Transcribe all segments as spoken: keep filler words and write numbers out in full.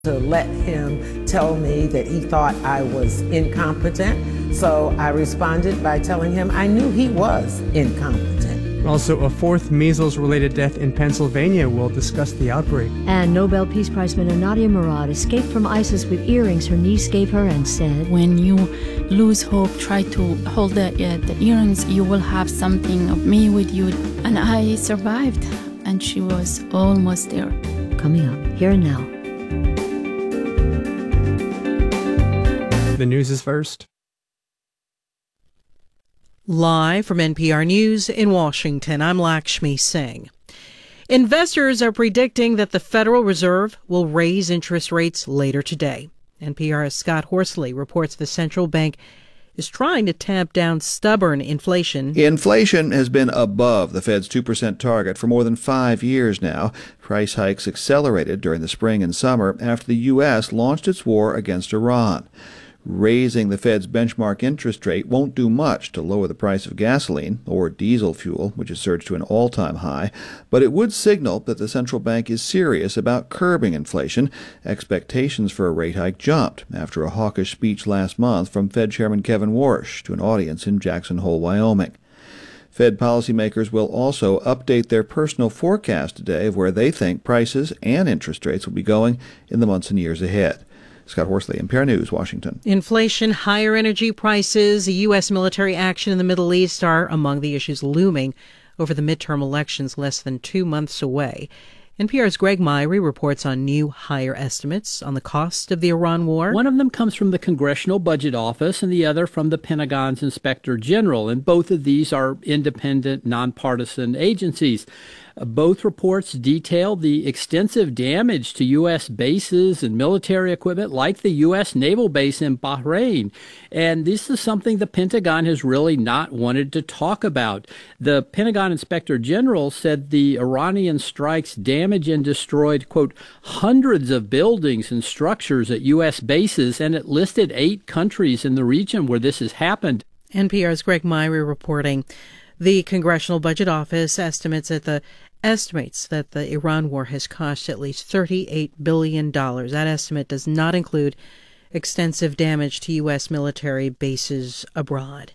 to let him tell me that he thought I was incompetent. So I responded by telling him I knew he was incompetent. Also, a fourth measles-related death in Pennsylvania. We'll discuss the outbreak. And Nobel Peace Prize winner Nadia Murad escaped from ISIS with earrings her niece gave her and said, "When you lose hope, try to hold the, uh, the earrings. You will have something of me with you." And I survived, and she was almost there. Coming up, here and now. The news is first. Live from N P R News in Washington, I'm Lakshmi Singh. Investors are predicting that the Federal Reserve will raise interest rates later today. N P R's Scott Horsley reports the central bank is trying to tamp down stubborn inflation. Inflation has been above the Fed's two percent target for more than five years now. Price hikes accelerated during the spring and summer after the U S launched its war against Iran. Raising the Fed's benchmark interest rate won't do much to lower the price of gasoline or diesel fuel, which has surged to an all-time high, but it would signal that the central bank is serious about curbing inflation. Expectations for a rate hike jumped after a hawkish speech last month from Fed Chairman Kevin Warsh to an audience in Jackson Hole, Wyoming. Fed policymakers will also update their personal forecast today of where they think prices and interest rates will be going in the months and years ahead. Scott Horsley, N P R News, Washington. Inflation, higher energy prices, U S military action in the Middle East are among the issues looming over the midterm elections less than two months away. N P R's Greg Myrie reports on new higher estimates on the cost of the Iran war. One of them comes from the Congressional Budget Office and the other from the Pentagon's Inspector General, and both of these are independent, nonpartisan agencies. Both reports detail the extensive damage to U S bases and military equipment like the U S naval base in Bahrain. And this is something the Pentagon has really not wanted to talk about. The Pentagon Inspector General said the Iranian strikes damaged and destroyed, quote, hundreds of buildings and structures at U S bases, and it listed eight countries in the region where this has happened. N P R's Greg Myrie reporting. The Congressional Budget Office estimates that the estimates that the Iran war has cost at least thirty-eight billion dollars. That estimate does not include extensive damage to U S military bases abroad.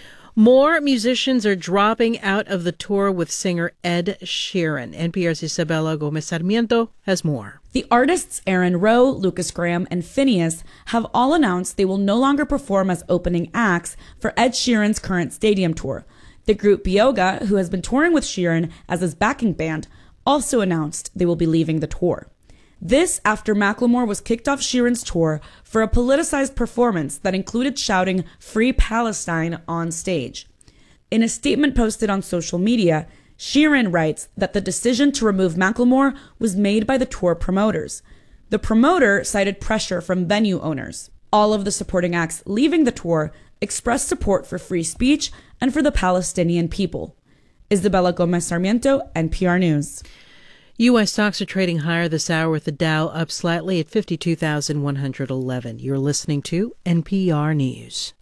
More musicians are dropping out of the tour with singer Ed Sheeran. N P R's Isabella Gomez Sarmiento has more. The artists Aaron Rowe, Lucas Graham, and Phineas have all announced they will no longer perform as opening acts for Ed Sheeran's current stadium tour. The group Bioga, who has been touring with Sheeran as his backing band, also announced they will be leaving the tour. This after Macklemore was kicked off Sheeran's tour for a politicized performance that included shouting "Free Palestine" on stage. In a statement posted on social media, Sheeran writes that the decision to remove Macklemore was made by the tour promoters. The promoter cited pressure from venue owners. All of the supporting acts leaving the tour expressed support for free speech and for the Palestinian people. Isabella Gomez Sarmiento, N P R News. U S stocks are trading higher this hour with the Dow up slightly at fifty-two thousand one hundred eleven. You're listening to N P R News.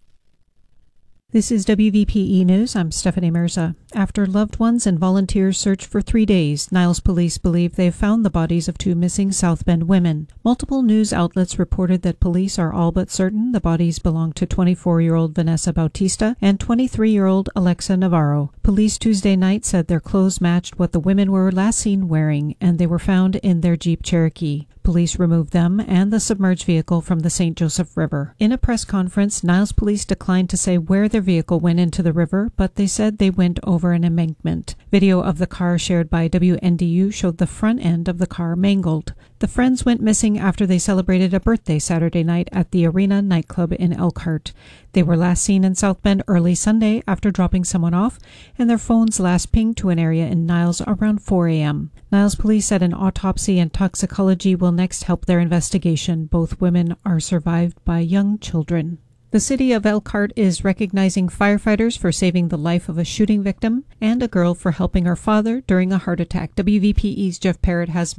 This is W V P E News. I'm Stephanie Mirza. After loved ones and volunteers searched for three days, Niles police believe they've found the bodies of two missing South Bend women. Multiple news outlets reported that police are all but certain the bodies belong to twenty-four-year-old Vanessa Bautista and twenty-three-year-old Alexa Navarro. Police Tuesday night said their clothes matched what the women were last seen wearing, and they were found in their Jeep Cherokee. Police removed them and the submerged vehicle from the Saint Joseph River. In a press conference, Niles police declined to say where their vehicle went into the river, but they said they went over an embankment. Video of the car shared by W N D U showed the front end of the car mangled. The friends went missing after they celebrated a birthday Saturday night at the Arena nightclub in Elkhart. They were last seen in South Bend early Sunday after dropping someone off, and their phones last pinged to an area in Niles around four a.m. Niles police said an autopsy and toxicology will next help their investigation. Both women are survived by young children. The city of Elkhart is recognizing firefighters for saving the life of a shooting victim and a girl for helping her father during a heart attack. W V P E's Jeff Parrott has more.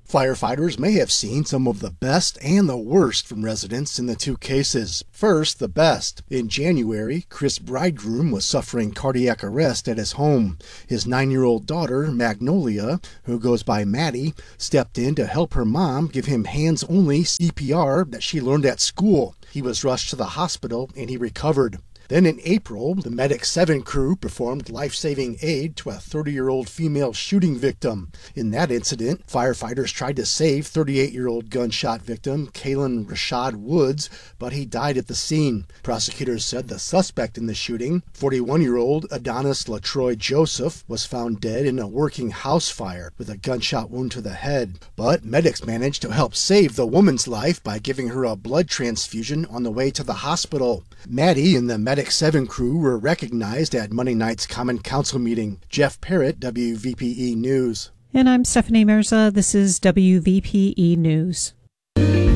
Firefighters may have seen some of the best and the worst from residents in the two cases. First, the best. In January, Chris Bridegroom was suffering cardiac arrest at his home. His nine-year-old daughter, Magnolia, who goes by Maddie, stepped in to help her mom give him hands-only C P R that she learned at school. He was rushed to the hospital and he recovered. Then in April, the Medic seven crew performed life-saving aid to a thirty-year-old female shooting victim. In that incident, firefighters tried to save thirty-eight-year-old gunshot victim Kalen Rashad Woods, but he died at the scene. Prosecutors said the suspect in the shooting, forty-one-year-old Adonis LaTroy Joseph, was found dead in a working house fire with a gunshot wound to the head. But medics managed to help save the woman's life by giving her a blood transfusion on the way to the hospital. Maddie and the Medic seven crew were recognized at Monday night's Common Council meeting. Jeff Parrott, W V P E News. And I'm Stephanie Mirza. This is W V P E News.